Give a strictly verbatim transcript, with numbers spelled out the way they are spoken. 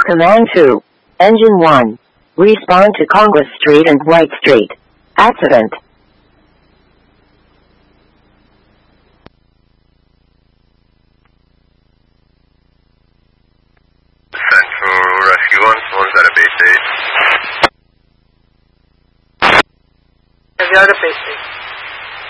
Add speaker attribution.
Speaker 1: Command two. Engine one. Respond to Congress Street and White Street. Accident.
Speaker 2: Central Rescue one, one's at a base state.
Speaker 3: Have you at a base state?